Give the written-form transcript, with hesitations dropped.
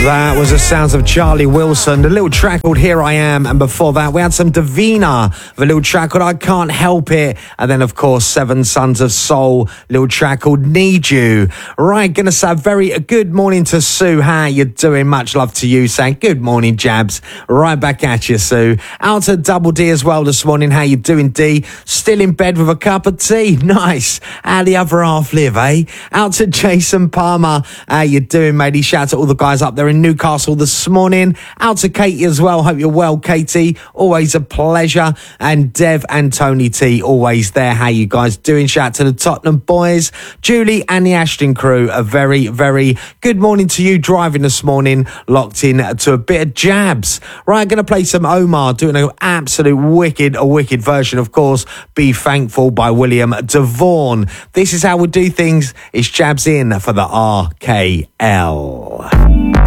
That was the sounds of Charlie Wilson, the little track called Here I Am, and before that we had some Davina, the little track called I Can't Help It, and then of course Seven Sons of Soul, little track called Need You. Right, gonna say a very good morning to Sue. How you doing? Much love to you, saying good morning, Jabs. Right back at you, Sue. Out to Double D as well this morning. How you doing, D? Still in bed with a cup of tea? Nice. How the other half live, eh? Out to Jason Palmer. How you doing, matey? Shout out to all the guys up there in Newcastle this morning. Out to Katie as well. Hope you're well, Katie. Always a pleasure. And Dev and Tony T, always there. How you guys doing? Shout out to the Tottenham boys. Julie and the Ashton crew, a very, very good morning to you driving this morning, locked in to a bit of Jabs. Right, I'm going to play some Omar, doing an absolute wicked version, of course, Be Thankful by William DeVaughn. This is how we do things. It's Jabs in for the RKL.